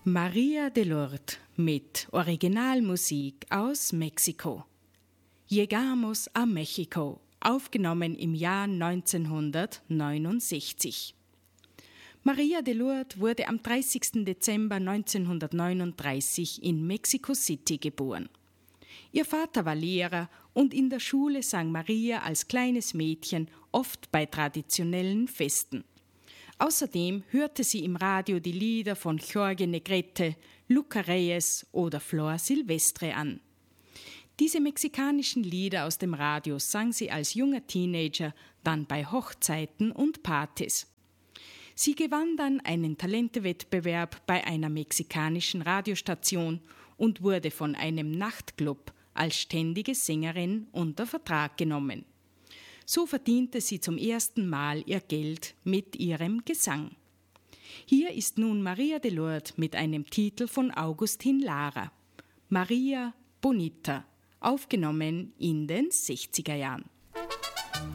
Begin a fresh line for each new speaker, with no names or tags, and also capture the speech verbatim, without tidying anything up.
María de Lourdes mit Originalmusik aus Mexiko. Llegamos a México, aufgenommen im Jahr neunzehnhundertneunundsechzig. María de Lourdes wurde am dreißigsten Dezember neunzehnhundertneununddreißig in Mexico City geboren. Ihr Vater war Lehrer und in der Schule sang Maria als kleines Mädchen oft bei traditionellen Festen. Außerdem hörte sie im Radio die Lieder von Jorge Negrete, Luca Reyes oder Flor Silvestre an. Diese mexikanischen Lieder aus dem Radio sang sie als junger Teenager dann bei Hochzeiten und Partys. Sie gewann dann einen Talentewettbewerb bei einer mexikanischen Radiostation und wurde von einem Nachtclub als ständige Sängerin unter Vertrag genommen. So verdiente sie zum ersten Mal ihr Geld mit ihrem Gesang. Hier ist nun María de Lourdes mit einem Titel von Agustín Lara, María Bonita, aufgenommen in den sechziger Jahren.